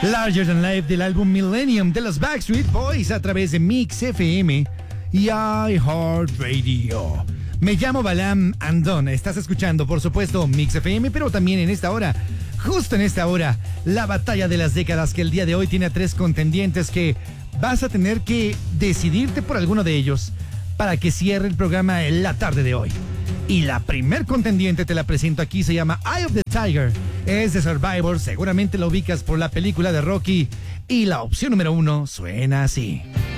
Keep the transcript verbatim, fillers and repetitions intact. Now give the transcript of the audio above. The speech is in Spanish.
Larger Than Life del álbum Millennium de los Backstreet Boys a través de Mix F M y iHeartRadio. Me llamo Balam Andón. Estás escuchando, por supuesto, Mix F M, pero también en esta hora, justo en esta hora, la batalla de las décadas, que el día de hoy tiene a tres contendientes que vas a tener que decidirte por alguno de ellos para que cierre el programa en la tarde de hoy. Y la primer contendiente te la presento aquí, se llama Eye of the Tiger, es de Survivor, seguramente la ubicas por la película de Rocky, y la opción número uno suena así.